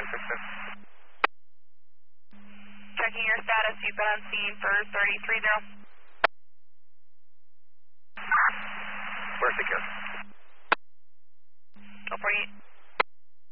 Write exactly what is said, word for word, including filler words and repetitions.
six. Checking your status, you've been on scene for thirty-three zero. We're secure. Oh, forty-eight.